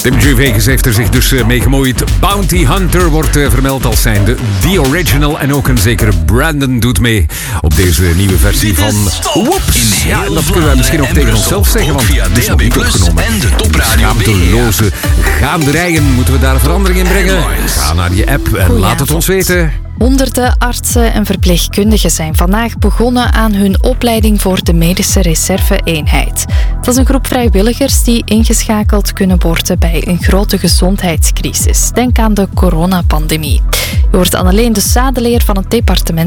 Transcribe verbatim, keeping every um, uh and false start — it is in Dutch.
Tim G. Vegas heeft er zich dus mee gemoeid. Bounty Hunter wordt vermeld als zijnde The Original. En ook een zekere Brandon doet mee op deze nieuwe versie van Whoops. Ja, en dat kunnen wij misschien ook tegen onszelf zeggen, want het is nog niet opgenomen. Schaamteloze gaanderijen. Moeten we daar verandering in brengen? Ga naar je app en laat het ons weten. Honderden artsen en verpleegkundigen zijn vandaag begonnen aan hun opleiding voor de medische reserve-eenheid. Dat is een groep vrijwilligers die ingeschakeld kunnen worden bij een grote gezondheidscrisis. Denk aan de coronapandemie. Je hoort Anneleen de Sadeleer van het departement